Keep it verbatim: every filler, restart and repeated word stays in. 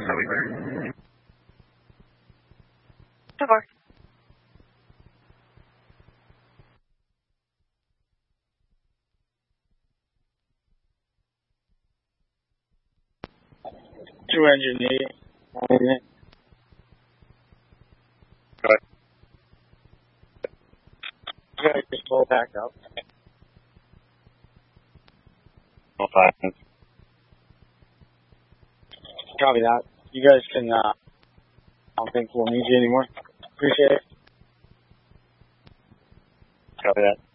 Four. Two engine eight. Good. You guys just pull back up. Oh, five. Copy that. You guys can, uh, I don't think we'll need you anymore. Appreciate it. Copy that.